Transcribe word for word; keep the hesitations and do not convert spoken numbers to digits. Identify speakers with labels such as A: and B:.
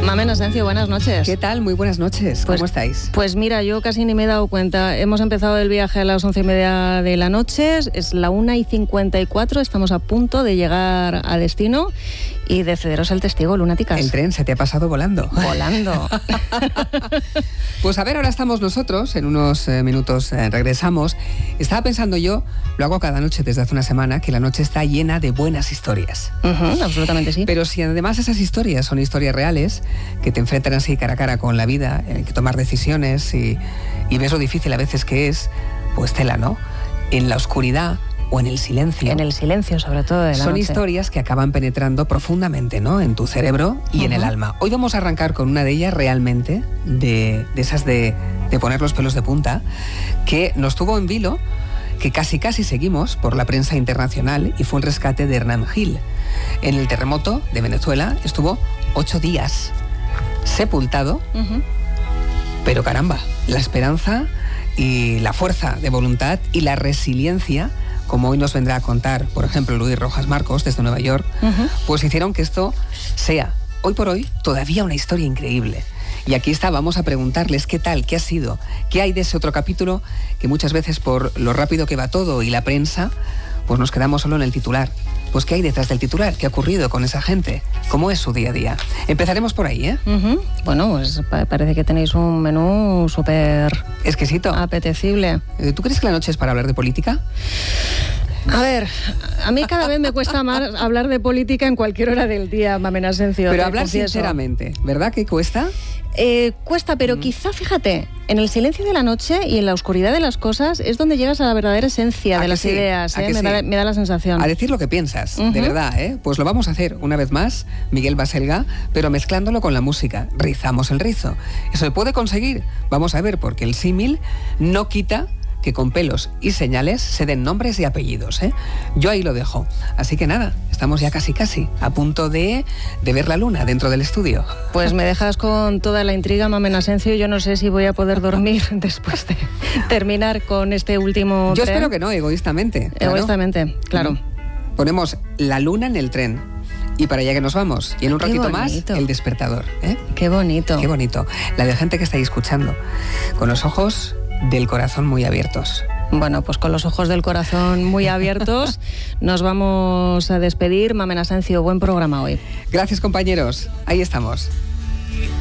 A: Mamen Asencio, buenas noches.
B: ¿Qué tal? Muy buenas noches. ¿Cómo
A: pues,
B: estáis?
A: Pues mira, yo casi ni me he dado cuenta. Hemos empezado el viaje a las once y media de la noche, es la una y cincuenta y cuatro, estamos a punto de llegar a destino y de cederos el testigo, lunáticas.
B: El tren se te ha pasado volando.
A: Volando.
B: Pues a ver, ahora estamos nosotros, en unos eh, minutos eh, regresamos. Estaba pensando yo, lo hago cada noche desde hace una semana, que la noche está llena de buenas historias.
A: Uh-huh, absolutamente sí.
B: Pero si además esas historias son historias reales, que te enfrentan así cara a cara con la vida, hay que tomar decisiones y, y ves lo difícil a veces que es, pues tela, ¿no? En la oscuridad o en el silencio.
A: En el silencio, sobre todo de la
B: Son
A: noche.
B: historias que acaban penetrando profundamente, ¿no? En tu cerebro y uh-huh. en el alma. Hoy vamos a arrancar con una de ellas realmente, de, de esas de, de poner los pelos de punta, que nos tuvo en vilo, que casi casi seguimos por la prensa internacional, y fue el rescate de Hernán Gil. En el terremoto de Venezuela estuvo ocho días sepultado, uh-huh. pero caramba, la esperanza y la fuerza de voluntad y la resiliencia, como hoy nos vendrá a contar, por ejemplo, Luis Rojas Marcos desde Nueva York, uh-huh. pues hicieron que esto sea, hoy por hoy, todavía una historia increíble. Y aquí está, vamos a preguntarles qué tal, qué ha sido, qué hay de ese otro capítulo que muchas veces por lo rápido que va todo y la prensa, pues nos quedamos solo en el titular. Pues qué hay detrás del titular, qué ha ocurrido con esa gente, cómo es su día a día. Empezaremos por ahí, ¿eh?
A: Uh-huh. Bueno, pues parece que tenéis un menú súper
B: exquisito,
A: apetecible.
B: ¿Tú crees que la noche es para hablar de política?
A: A ver, a mí cada vez me cuesta más hablar de política en cualquier hora del día, Mamen Asencio.
B: Pero hablar
A: confieso.
B: sinceramente, ¿verdad que cuesta?
A: Eh, cuesta, pero mm. quizá, fíjate, en el silencio de la noche y en la oscuridad de las cosas es donde llegas a la verdadera esencia de las sí? ideas, ¿eh? me, sí? da, me da la sensación.
B: A decir lo que piensas, uh-huh. de verdad, ¿eh? Pues lo vamos a hacer una vez más, Miguel Baselga, pero mezclándolo con la música. Rizamos el rizo. ¿Eso se puede conseguir? Vamos a ver, porque el símil no quita que con pelos y señales se den nombres y apellidos, ¿eh? Yo ahí lo dejo. Así que nada, estamos ya casi casi a punto de, de ver la luna dentro del estudio.
A: Pues me dejas con toda la intriga, Mamen Asencio. Yo no sé si voy a poder dormir después de terminar con este último
B: Yo
A: tren.
B: espero que no, egoístamente. Claro.
A: Egoístamente, claro.
B: Ponemos la luna en el tren. Y para allá que nos vamos. Y en un
A: Qué
B: ratito
A: bonito.
B: más, el despertador. ¿eh?
A: Qué bonito.
B: Qué bonito. La de gente que está ahí escuchando. Con los ojos del corazón muy abiertos.
A: Bueno, pues con los ojos del corazón muy abiertos nos vamos a despedir. Mamen Asencio, buen programa hoy.
B: Gracias, compañeros. Ahí estamos.